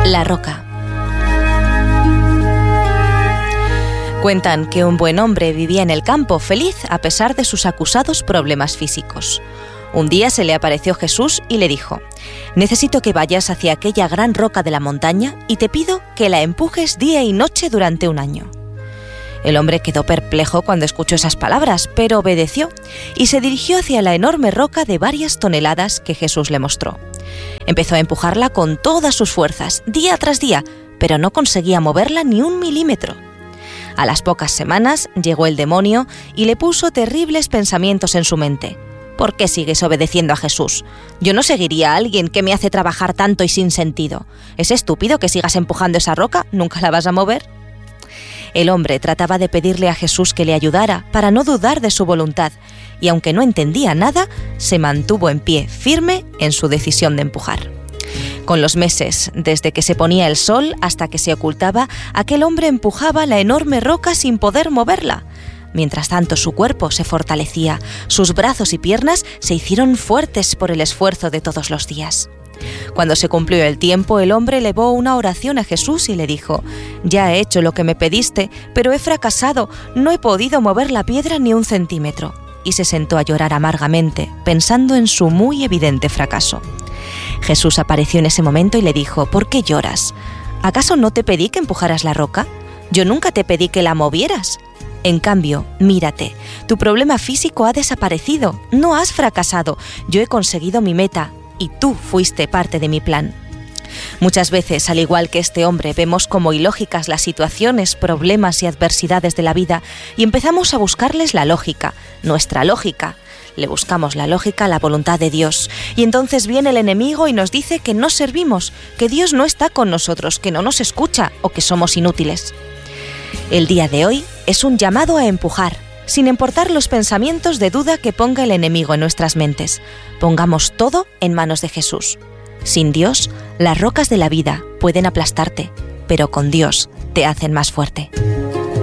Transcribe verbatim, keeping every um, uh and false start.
La roca. Cuentan que un buen hombre vivía en el campo, feliz a pesar de sus acusados problemas físicos. Un día se le apareció Jesús y le dijo: «Necesito que vayas hacia aquella gran roca de la montaña y te pido que la empujes día y noche durante un año». El hombre quedó perplejo cuando escuchó esas palabras, pero obedeció y se dirigió hacia la enorme roca de varias toneladas que Jesús le mostró. Empezó a empujarla con todas sus fuerzas, día tras día, pero no conseguía moverla ni un milímetro. A las pocas semanas llegó el demonio y le puso terribles pensamientos en su mente. ¿Por qué sigues obedeciendo a Jesús? Yo no seguiría a alguien que me hace trabajar tanto y sin sentido. ¿Es estúpido que sigas empujando esa roca? ¿Nunca la vas a mover? El hombre trataba de pedirle a Jesús que le ayudara para no dudar de su voluntad, y aunque no entendía nada, se mantuvo en pie, firme en su decisión de empujar. Con los meses, desde que se ponía el sol hasta que se ocultaba, aquel hombre empujaba la enorme roca sin poder moverla. Mientras tanto, su cuerpo se fortalecía, sus brazos y piernas se hicieron fuertes por el esfuerzo de todos los días. Cuando se cumplió el tiempo, el hombre elevó una oración a Jesús y le dijo: «Ya he hecho lo que me pediste, pero he fracasado, no he podido mover la piedra ni un centímetro». Y se sentó a llorar amargamente, pensando en su muy evidente fracaso. Jesús apareció en ese momento y le dijo: «¿Por qué lloras? ¿Acaso no te pedí que empujaras la roca? Yo nunca te pedí que la movieras. En cambio, mírate, tu problema físico ha desaparecido, no has fracasado, yo he conseguido mi meta y tú fuiste parte de mi plan». Muchas veces, al igual que este hombre, vemos como ilógicas las situaciones, problemas y adversidades de la vida y empezamos a buscarles la lógica, nuestra lógica. Le buscamos la lógica a la voluntad de Dios y entonces viene el enemigo y nos dice que no servimos, que Dios no está con nosotros, que no nos escucha o que somos inútiles. El día de hoy es un llamado a empujar, sin importar los pensamientos de duda que ponga el enemigo en nuestras mentes. Pongamos todo en manos de Jesús. Sin Dios, las rocas de la vida pueden aplastarte, pero con Dios te hacen más fuerte.